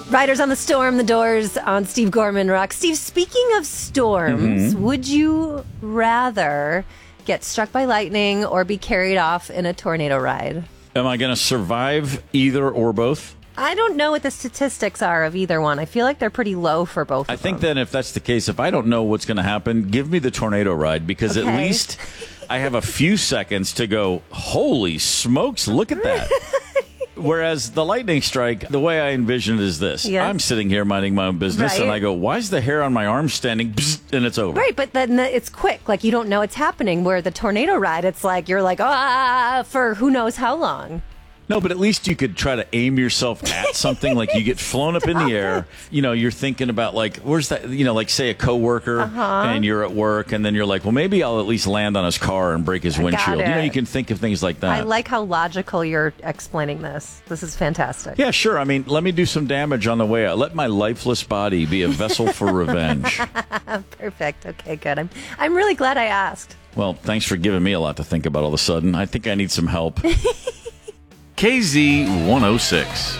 Riders on the Storm, The Doors on Steve Gorman Rock. Steve, speaking of storms, would you rather get struck by lightning or be carried off in a tornado ride? Am I going to survive either or both? I don't know what the statistics are of either one. I feel like they're pretty low for both I of think them. then if that's the case, if I don't know what's going to happen, give me the tornado ride because at Okay. least I have a few seconds to go, holy smokes, look at that. Whereas the lightning strike, the way I envision it is this. Yes. I'm sitting here minding my own business, Right. and I go, why is the hair on my arm standing? Bzz, and it's over. Right, but then it's quick. Like, you don't know it's happening. Where the tornado ride, it's like, you're like, for who knows how long. No, but at least you could try to aim yourself at something. Like you get flown up in the air. You know, you're thinking about like, where's that? You know, like say a coworker and you're at work and then you're like, well, maybe I'll at least land on his car and break his windshield. You know, it. you can think of things like that. I like how logical you're explaining this. This is fantastic. Yeah, sure. I mean, let me do some damage on the way out. Let my lifeless body be a vessel for revenge. Perfect. Okay, good. I'm really glad I asked. Well, thanks for giving me a lot to think about all of a sudden. I think I need some help. KZ 106.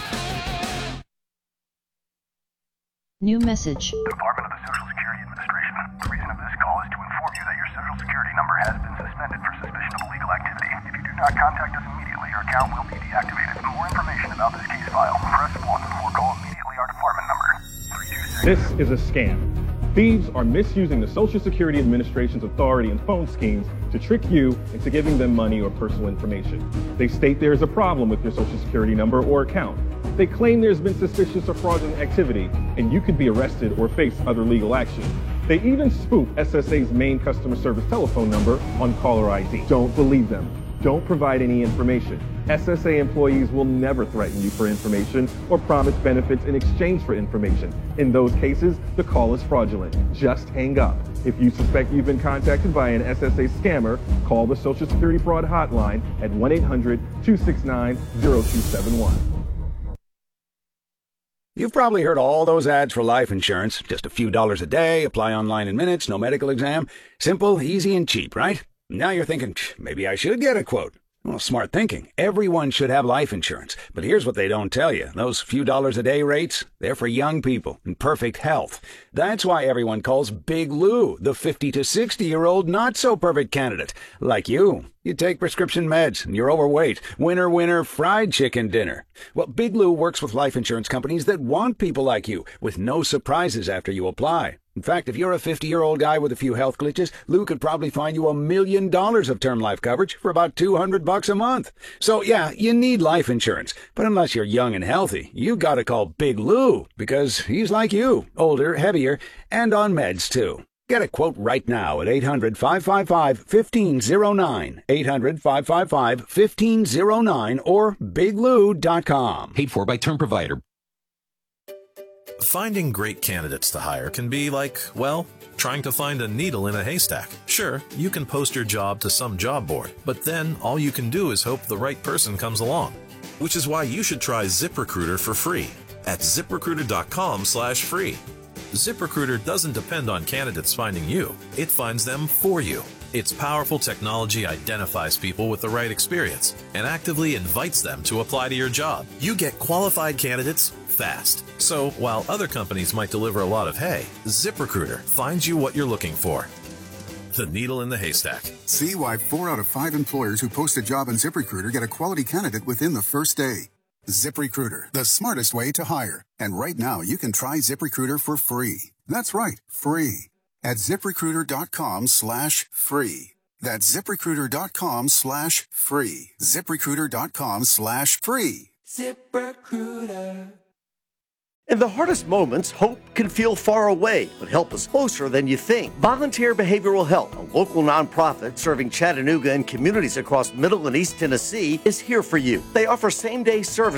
New message. Department of the Social Security Administration. The reason of this call is to inform you that your Social Security number has been suspended for suspicion of illegal activity. If you do not contact us immediately, your account will be deactivated. For more information about this case file, press 1 or call immediately our department number, 326. This is a scam. Thieves are misusing the Social Security Administration's authority and phone schemes to trick you into giving them money or personal information. They state there is a problem with your Social Security number or account. They claim there's been suspicious or fraudulent activity, and you could be arrested or face other legal action. They even spoof SSA's main customer service telephone number on caller ID. Don't believe them. Don't provide any information. SSA employees will never threaten you for information or promise benefits in exchange for information. In those cases, the call is fraudulent. Just hang up. If you suspect you've been contacted by an SSA scammer, call the Social Security Fraud Hotline at 1-800-269-0271. You've probably heard all those ads for life insurance. Just a few dollars a day, apply online in minutes, no medical exam. Simple, easy, and cheap, right? Now you're thinking, maybe I should get a quote. Well, smart thinking. Everyone should have life insurance. But here's what they don't tell you. Those few dollars a day rates, they're for young people in perfect health. That's why everyone calls Big Lou the 50 to 60-year-old not-so-perfect candidate. Like you. You take prescription meds, and you're overweight. Winner, winner, fried chicken dinner. Well, Big Lou works with life insurance companies that want people like you, with no surprises after you apply. In fact, if you're a 50-year-old guy with a few health glitches, Lou could probably find you $1 million of term life coverage for about $200 a month. So, yeah, you need life insurance. But unless you're young and healthy, you gotta call Big Lou, because he's like you, older, heavier, and on meds, too. Get a quote right now at 800-555-1509, 800-555-1509, or biglou.com. Paid for by term provider. Finding great candidates to hire can be like, well, trying to find a needle in a haystack. Sure, you can post your job to some job board, but then all you can do is hope the right person comes along. Which is why you should try ZipRecruiter for free at ZipRecruiter.com/free. ZipRecruiter doesn't depend on candidates finding you. It finds them for you. Its powerful technology identifies people with the right experience and actively invites them to apply to your job. You get qualified candidates fast. So while other companies might deliver a lot of hay, ZipRecruiter finds you what you're looking for. The needle in the haystack. See why 4 out of 5 employers who post a job on ZipRecruiter get a quality candidate within the first day. ZipRecruiter, the smartest way to hire. And right now, you can try ZipRecruiter for free. That's right, free. At ZipRecruiter.com/free. That's ZipRecruiter.com/free. ZipRecruiter.com/free. ZipRecruiter. In the hardest moments, hope can feel far away, but help is closer than you think. Volunteer Behavioral Health, a local nonprofit serving Chattanooga and communities across Middle and East Tennessee, is here for you. They offer same-day service